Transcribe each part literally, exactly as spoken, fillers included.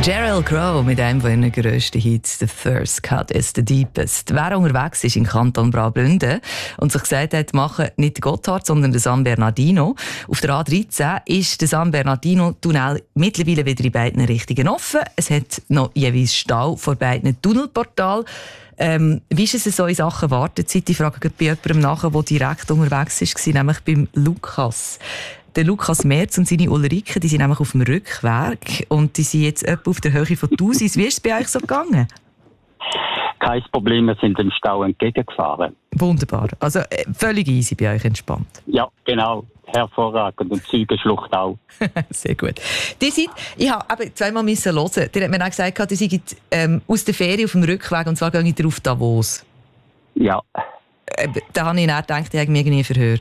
Sheryl Crow mit einem seiner grössten Hits, «The First Cut is the Deepest». Wer unterwegs ist in Kanton Graubünden und sich gesagt hat, machen nicht den Gotthard, sondern den San Bernardino. Auf der A dreizehn ist der San Bernardino-Tunnel mittlerweile wieder in beiden Richtungen offen. Es hat noch jeweils Stau vor beiden Tunnelportalen. Ähm, wie ist es so in Sachen Wartezeit? Ich frage bei jemandem nachher, der direkt unterwegs war, nämlich beim Lukas. Der Lukas Merz und seine Ulrike, die sind nämlich auf dem Rückweg und die sind jetzt etwa auf der Höhe von Thusis. Wie ist es bei euch so gegangen? Kein Problem, wir sind dem Stau entgegengefahren. Wunderbar. Also äh, völlig easy bei euch, entspannt. Ja, genau. Hervorragend. Und Zeugenschlucht auch. Sehr gut. Die seid, ich habe zweimal müssen hören. Die hat mir auch gesagt, die seid ähm, aus der Ferien auf dem Rückweg und zwar gehen ihr auf Davos. Ja. Äh, da habe ich dann gedacht, die haben mich nie verhört.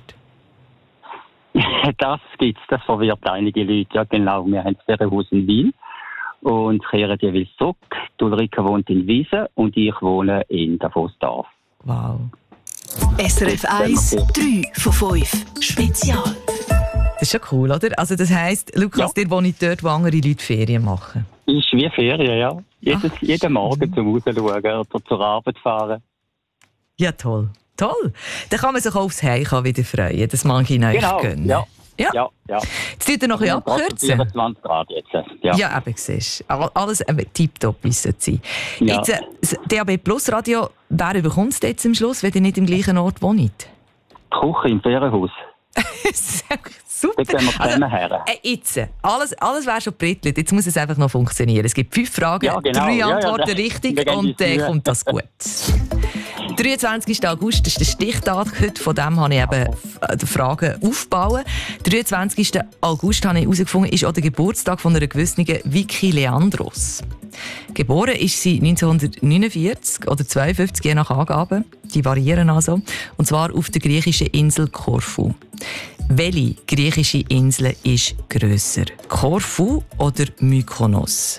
Das gibt's, das verwirrt einige Leute. Ja, genau. Wir haben das Ferienhaus in Wien und kehren jeweils zurück. Die Ulrike wohnt in Wiesen und ich wohne in Davosdorf. Wow. S R F eins, drei von fünf. Spezial. Das ist schon cool, oder? Also das heisst, Lukas, ja. Ihr wohnt dort, wo andere Leute Ferien machen. Ist wie Ferien, ja. Jedes, jeden Morgen zum Rausschauen oder zur Arbeit fahren. Ja, toll. Toll. Dann kann man sich auch aufs Heimkommen wieder freuen. Das mag ich euch genau. gönnen. Ja. Ja. Ja, ja. Jetzt tut ihr noch ein bisschen abkürzen. vierundzwanzig Grad jetzt. Ja, ja eben, siehst du. Alles äh, tipptopp ist es sein. Ja. Jetzt, äh, das D A B Plus Radio, wer bekommt es jetzt am Schluss, wenn ihr nicht im gleichen Ort wohnt? Die Küche im Ferienhaus. Das ist super. Jetzt gehen wir zusammen also, her. Äh, jetzt, alles, alles wäre schon brittelt. Jetzt muss es einfach noch funktionieren. Es gibt fünf Fragen, ja, genau. drei Antworten ja, ja, richtig und dann äh, kommt das gut. dreiundzwanzigsten August, das ist der Stichtag heute, von dem habe ich eben die Fragen aufgebaut. dreiundzwanzigsten August habe ich herausgefunden, ist auch der Geburtstag von einer gewissen Vicky Leandros. Geboren ist sie neunzehnhundertneunundvierzig oder zweiundfünfzig, je nach Angaben. Die variieren also. Und zwar auf der griechischen Insel Korfu. Welche griechische Insel ist grösser? Korfu oder Mykonos?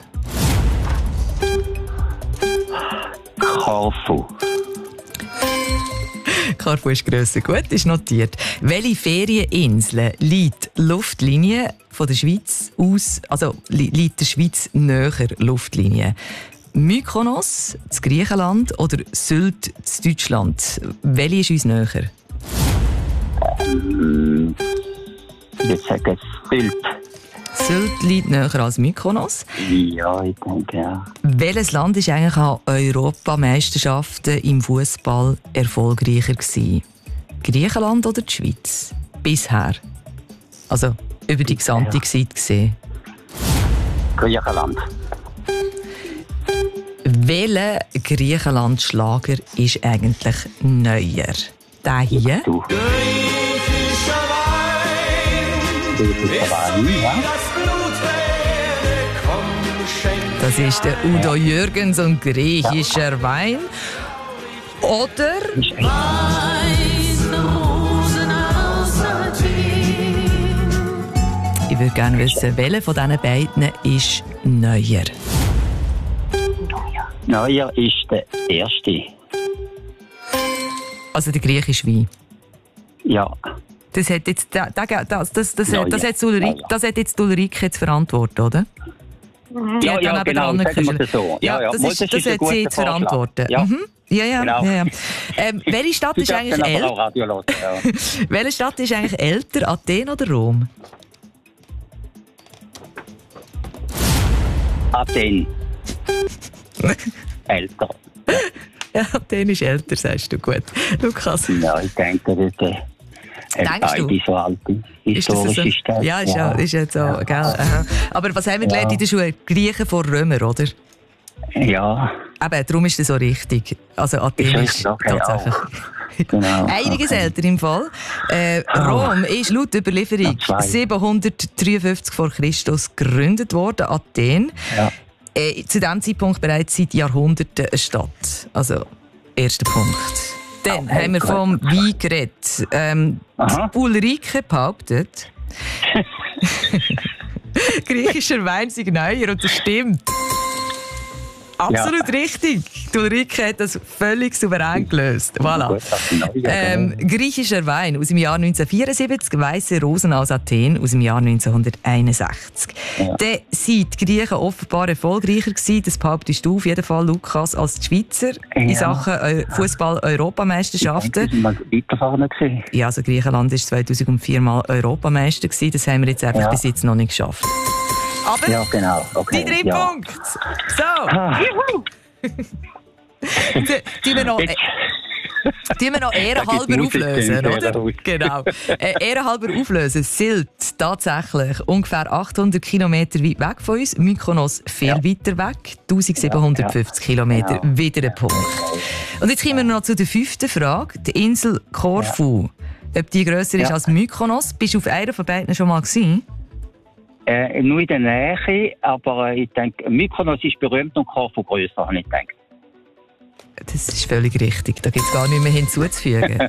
Korfu. Korfu ist grösser. Gut, ist notiert. Welche Ferieninsel liegt Luftlinie von der Schweiz aus, also liegt der Schweiz näher Luftlinie? Mykonos, das Griechenland oder Sylt, das Deutschland? Welche ist uns näher? Ähm, jetzt sage ich Sylt. Sylt liegt näher als Mykonos. Ja, ich denke, ja. Welches Land war eigentlich an Europameisterschaften im Fußball erfolgreicher gewesen? Griechenland oder die Schweiz? Bisher. Also über die gesamte Zeit gesehen. Griechenland. Welcher Griechenland-Schlager ist eigentlich neuer? Der hier? Du. Das ist der Udo Jürgens und griechischer ja. Wein. Oder? Ich würde gerne wissen, welcher von diesen beiden ist neuer? Neuer ist der erste. Also der griechische Wein? Ja. Das hat jetzt, das, das, das, das, ja, das, ja. hat Ulrike, das hat jetzt Ulrike jetzt verantwortet, oder? Die ja, ja, genau, sagen wir so. Ja, ja. Das, ist, das, das hat sie jetzt verantwortet. Ja, mhm. ja, ja. Genau. ja, ja. Ähm, welche Stadt ist eigentlich älter? Ja. Welche Stadt ist eigentlich älter, Athen oder Rom? Athen. Älter. Ja, Athen ist älter, sagst du. Gut. Lukas? Ja, ich denke, das ist beide so alte historische Städte. Ja, ist ja, ist ja so, ja. Gell? Aha. Aber was haben wir gelernt ja. in der Schule? Griechen vor Römer, oder? Ja. Eben, darum ist das so richtig. Also Athen ist, ist okay, tatsächlich... Genau. Einiges okay. älter im Fall. Äh, Rom ist laut Überlieferung siebenhundertdreiundfünfzig vor Christus gegründet worden, Athen. Ja. Äh, zu diesem Zeitpunkt bereits seit Jahrhunderten eine Stadt. Also, erster Punkt. Dann okay, haben wir vom Wein geredet. Ähm, Ulrike behauptet, griechischer Wein sei neuer und das stimmt. Absolut ja. richtig. Die Ulrike hat das völlig souverän gelöst. Voilà. Gut, ähm, griechischer Wein aus dem Jahr neunzehnhundertvierundsiebzig, Weisse Rosen aus Athen aus dem Jahr neunzehnhunderteinundsechzig. Ja. Dann sind die Griechen offenbar erfolgreicher gewesen, das behauptest du auf jeden Fall, Lukas, als die Schweizer ja. in Sachen Fußball-Europameisterschaften. Ich denke, wir weiter vorne gewesen. Ja, also Griechenland war zweitausendvier mal Europameister gewesen. Das haben wir jetzt einfach ja. bis jetzt noch nicht geschafft. Aber ja, genau. Okay. die drei ja. Punkte. So. Ah. Tun wir noch, äh, wir noch ehrenhalber auflösen, oder? Genau. Äh, ehrenhalber auflösen. Sylt tatsächlich ungefähr achthundert Kilometer weit weg von uns. Mykonos viel ja. weiter weg. eintausendsiebenhundertfünfzig ja, ja. Kilometer. Genau. Wieder ein Punkt. Und jetzt kommen wir noch zu der fünften Frage. Die Insel Korfu. Ja. Ob die grösser ja. ist als Mykonos? Bist du auf einer von beiden schon mal gewesen? Äh, nur in der Nähe, aber ich denke, Mykonos ist berühmt und Korfu grösser, habe ich gedacht. Das ist völlig richtig. Da gibt es gar nicht mehr hinzuzufügen.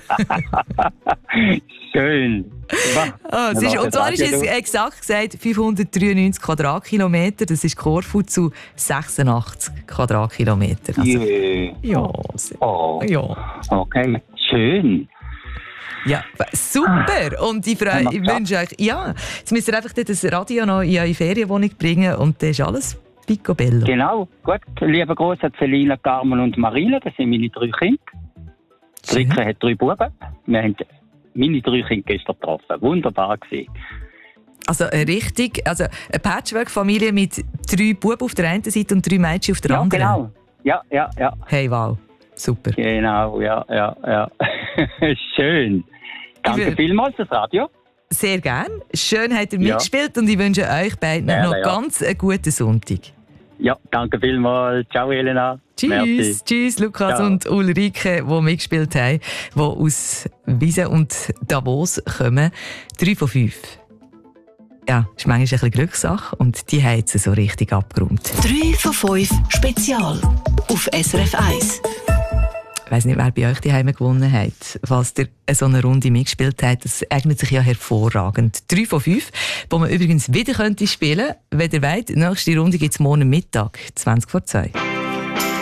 Schön. Oh, es ist, und zwar ist es exakt gesagt fünfhundertdreiundneunzig Quadratkilometer. Das ist Korfu zu sechsundachtzig Quadratkilometer. Also, yeah. Ja, oh. ja. Okay, schön. Ja, super! Und ich, freue, ich wünsche euch, ja, jetzt müsst ihr einfach das Radio noch in eure Ferienwohnung bringen und dann ist alles picobello. Genau, gut. Lieber Gruß an Selina, Carmen und Marina, das sind meine drei Kinder. Die Rike hat drei Buben. Wir haben meine drei Kinder gestern getroffen. Wunderbar gewesen. Also richtig, also eine Patchwork-Familie mit drei Buben auf der einen Seite und drei Mädchen auf der ja, anderen. Genau. Ja, ja, ja. Hey, wow. Super. Genau, ja, ja, ja. Schön. Danke will... vielmals fürs Radio. Sehr gern. Schön habt ihr ja. mitgespielt und ich wünsche euch beiden ja, noch ja. ganz einen guten Sonntag. Ja, danke vielmals. Ciao, Elena. Tschüss. Merci. Tschüss, Lukas Ciao. Und Ulrike, die mitgespielt haben, die aus Wiesen und Davos kommen. Drei von fünf. Ja, das ist manchmal ein bisschen Glückssache und die haben es so richtig abgeräumt. Drei von fünf Spezial auf S R F eins. Ich weiss nicht, wer bei euch die Heime gewonnen hat. Falls ihr so eine Runde mitgespielt habt, das eignet sich ja hervorragend. Drei von fünf, die man übrigens wieder könnte spielen könnte. Wenn ihr wollt, nächste Runde gibt es morgen Mittag, zwanzig vor zwei.